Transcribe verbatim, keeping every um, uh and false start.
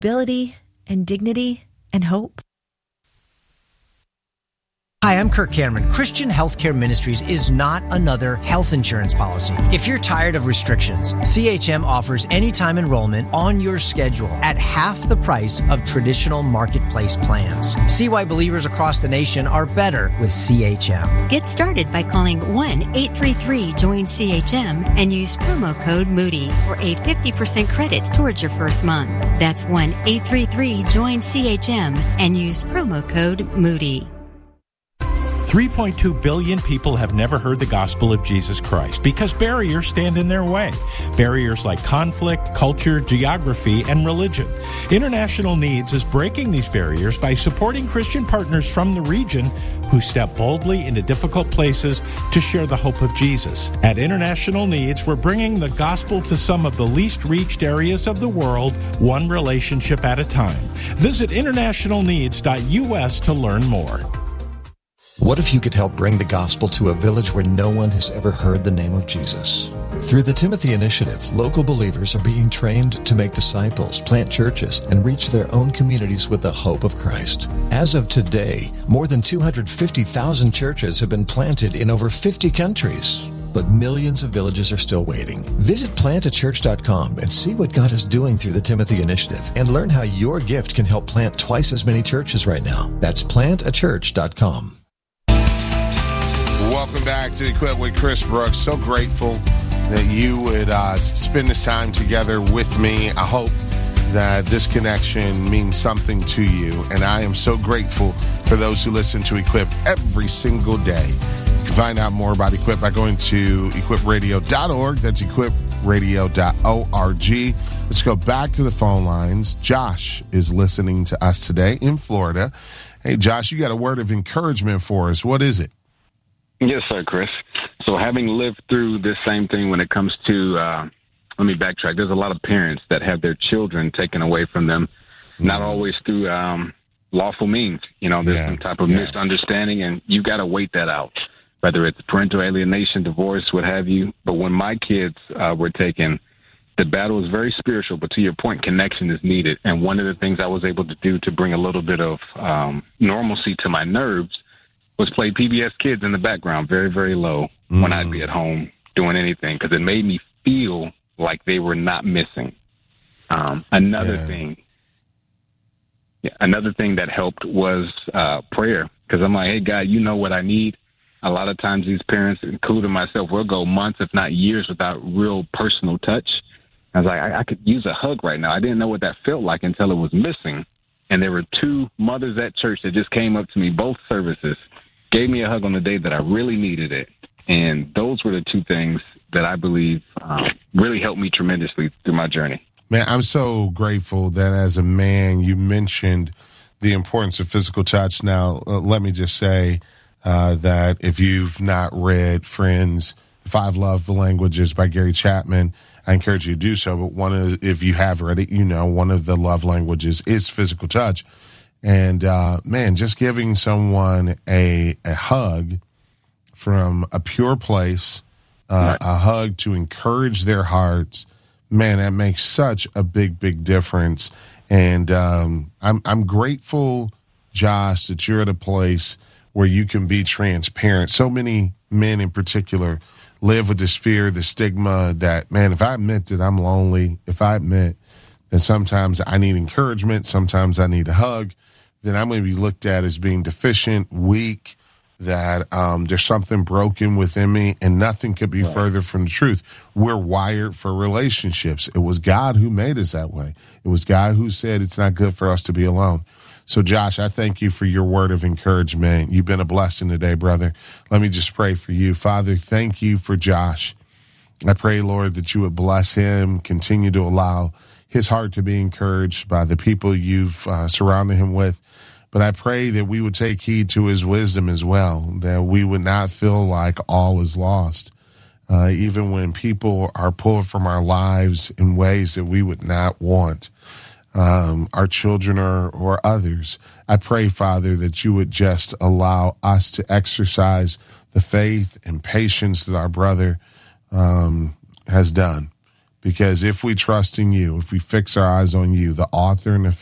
ability and dignity and hope. Hi, I'm Kirk Cameron. Christian Healthcare Ministries is not another health insurance policy. If you're tired of restrictions, C H M offers anytime enrollment on your schedule at half the price of traditional marketplace plans. See why believers across the nation are better with C H M. Get started by calling one eight three three join C H M and use promo code Moody for a fifty percent credit towards your first month. That's one eight three three join C H M and use promo code Moody. three point two billion people have never heard the gospel of Jesus Christ because barriers stand in their way. Barriers like conflict, culture, geography, and religion. International Needs is breaking these barriers by supporting Christian partners from the region who step boldly into difficult places to share the hope of Jesus. At International Needs, we're bringing the gospel to some of the least reached areas of the world, one relationship at a time. Visit international needs dot U S to learn more. What if you could help bring the gospel to a village where no one has ever heard the name of Jesus? Through the Timothy Initiative, local believers are being trained to make disciples, plant churches, and reach their own communities with the hope of Christ. As of today, more than two hundred fifty thousand churches have been planted in over fifty countries. But millions of villages are still waiting. Visit plant a church dot com and see what God is doing through the Timothy Initiative and learn how your gift can help plant twice as many churches right now. That's plant a church dot com. Welcome back to Equip with Chris Brooks. So grateful that you would uh, spend this time together with me. I hope that this connection means something to you, and I am so grateful for those who listen to Equip every single day. You can find out more about Equip by going to equip radio dot org. That's equip radio dot org. Let's go back to the phone lines. Josh is listening to us today in Florida. Hey, Josh, you got a word of encouragement for us. What is it? Yes, sir, Chris. So having lived through this same thing when it comes to, uh, let me backtrack. There's a lot of parents that have their children taken away from them, mm-hmm. not always through um, lawful means. You know, there's yeah. some type of yeah. misunderstanding, and you got to wait that out, whether it's parental alienation, divorce, what have you. But when my kids uh, were taken, the battle is very spiritual, but to your point, connection is needed. And one of the things I was able to do to bring a little bit of um, normalcy to my nerves was play P B S Kids in the background, very, very low, mm. when I'd be at home doing anything, because it made me feel like they were not missing. Um, another yeah. thing, yeah, another thing that helped was uh, prayer, because I'm like, hey, God, you know what I need. A lot of times these parents, including myself, will go months, if not years, without real personal touch. I was like, I, I could use a hug right now. I didn't know what that felt like until it was missing. And there were two mothers at church that just came up to me, both services, gave me a hug on the day that I really needed it. And those were the two things that I believe um, really helped me tremendously through my journey. Man, I'm so grateful that as a man, you mentioned the importance of physical touch. Now, uh, let me just say uh, that if you've not read Friends, The Five Love Languages by Gary Chapman, I encourage you to do so. But one of, if you have read it, you know, one of the love languages is physical touch. And, uh, man, just giving someone a a hug from a pure place, uh, right. a hug to encourage their hearts, man, that makes such a big, big difference. And um, I'm I'm grateful, Josh, that you're at a place where you can be transparent. So many men in particular live with this fear, the stigma that, man, if I admit that I'm lonely, if I admit that sometimes I need encouragement, sometimes I need a hug, then I'm going to be looked at as being deficient, weak, that um, there's something broken within me, and nothing could be right. further from the truth. We're wired for relationships. It was God who made us that way. It was God who said it's not good for us to be alone. So, Josh, I thank you for your word of encouragement. You've been a blessing today, brother. Let me just pray for you. Father, thank you for Josh. I pray, Lord, that you would bless him, continue to allow his heart to be encouraged by the people you've uh, surrounded him with. But I pray that we would take heed to his wisdom as well, that we would not feel like all is lost, uh, even when people are pulled from our lives in ways that we would not want, um, our children or, or others. I pray, Father, that you would just allow us to exercise the faith and patience that our brother um, has done. Because if we trust in you, if we fix our eyes on you, the author and the